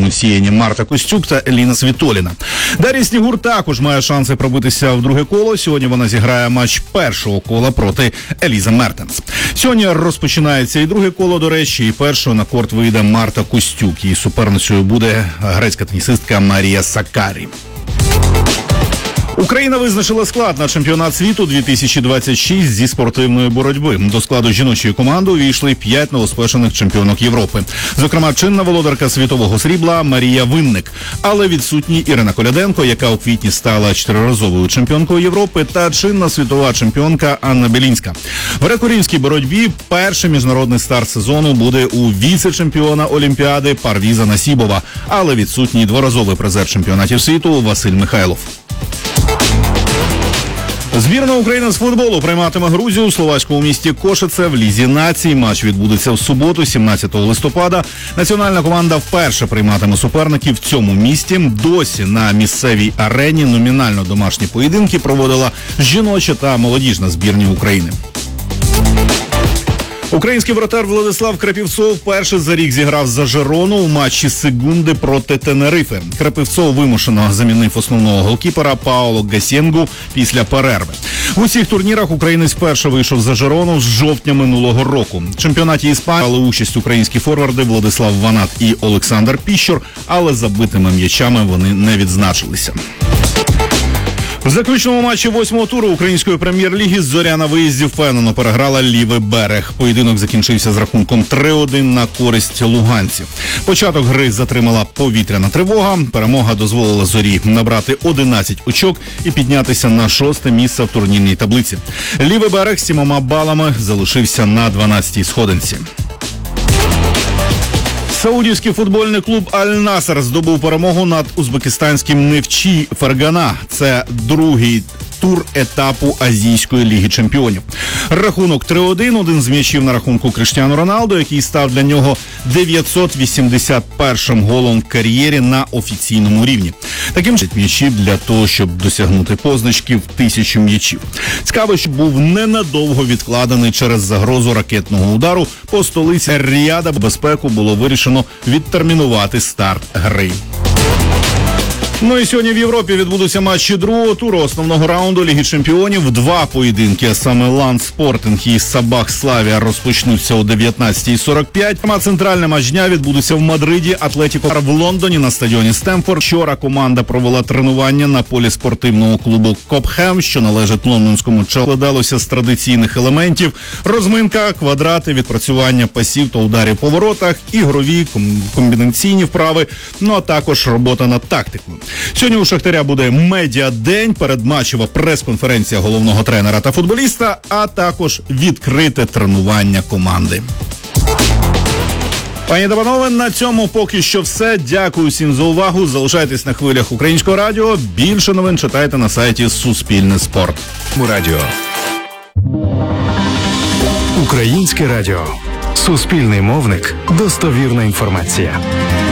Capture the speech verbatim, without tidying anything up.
гратимуть сіяні Марта Костюк та Еліна Світоліна. Дар'я Снігур також має шанси пробитися в друге коло. Сьогодні вона зіграє матч першого кола проти Елізи Мертенс. Сьогодні розпочинається і друге коло, до речі, і першою на корт вийде Марта Костюк. Її суперницею буде грецька тенісистка Марія Сакарі. Україна визначила склад на чемпіонат світу дві тисячі двадцять шість зі спортивної боротьби. До складу жіночої команди увійшли п'ять новоспечених чемпіонок Європи. Зокрема, чинна володарка світового срібла Марія Винник. Але відсутні Ірина Коляденко, яка у квітні стала чотириразовою чемпіонкою Європи, та чинна світова чемпіонка Анна Белінська. В греко-римській боротьбі перший міжнародний старт сезону буде у віце-чемпіона Олімпіади Парвіза Насібова. Але відсутній дворазовий призер чемпіонатів світу Василь Михайлов. Збірна України з футболу прийматиме Грузію у словацькому місті Кошице в Лізі націй. Матч відбудеться в суботу, сімнадцятого листопада. Національна команда вперше прийматиме суперників в цьому місті. Досі на місцевій арені номінально домашні поєдинки проводила жіноча та молодіжна збірні України. Український воротар Владислав Крапівцов вперше за рік зіграв за Жирону у матчі Сегунди проти Тенерифе. Крапівцов вимушено замінив основного голкіпера Паоло Гасєнгу після перерви. В усіх турнірах українець вперше вийшов за Жирону з жовтня минулого року. В чемпіонаті Іспанії брали участь українські форварди Владислав Ванат і Олександр Піщур, але забитими м'ячами вони не відзначилися. В заключному матчі восьмого туру української прем'єр-ліги «Зоря» на виїзді впевнено переграла «Лівий берег». Поєдинок закінчився з рахунком три один на користь луганців. Початок гри затримала повітряна тривога. Перемога дозволила «Зорі» набрати одинадцять очок і піднятися на шосте місце в турнірній таблиці. «Лівий берег» з сімома балами залишився на дванадцятій сходинці. Саудівський футбольний клуб «Аль-Насер» здобув перемогу над узбекистанським «Нефчі Фергана». Це другий тур етапу Азійської ліги чемпіонів. Рахунок три один, один з м'ячів на рахунку Криштіану Роналду, який став для нього дев'ятсот вісімдесят першим голом в кар'єрі на офіційному рівні. Таким чином м'ячів для того, щоб досягнути позначки в тисячу м'ячів. Цікаво, що був ненадовго відкладений через загрозу ракетного удару по столиці Ріяда. Безпеку було вирішено відтермінувати старт гри. Ну і сьогодні в Європі відбудуться матчі другого туру основного раунду Ліги чемпіонів. Два поєдинки, а саме Ланд Спортинг і Сабах Славія, розпочнуться о дев'ятнадцятій сорок п'ять. А центральний матч дня відбудеться в Мадриді. Атлетіко в Лондоні на стадіоні Стемфорд. Вчора команда провела тренування на полі спортивного клубу Копхем, що належить лондонському Челсі. Складалося з традиційних елементів: розминка, квадрати, відпрацювання пасів та ударів по воротах, ігрові, комбінаційні вправи, ну а також робота над тактикою. Сьогодні у Шахтаря буде медіадень, передматчева прес-конференція головного тренера та футболіста, а також відкрите тренування команди. Пані та панове, на цьому поки що все. Дякую всім за увагу. Залишайтесь на хвилях Українського радіо. Більше новин читайте на сайті Суспільне спорт. Радіо. Українське радіо. Суспільний мовник. Достовірна інформація.